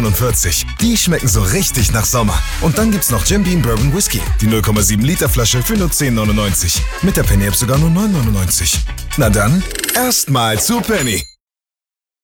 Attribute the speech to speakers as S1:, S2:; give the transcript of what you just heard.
S1: 49. Die schmecken so richtig nach Sommer. Und dann gibt's noch Jim Beam Bourbon Whisky. Die 0,7 Liter Flasche für nur 10,99. Mit der Penny App sogar nur 9,99. Na dann, erstmal zu Penny.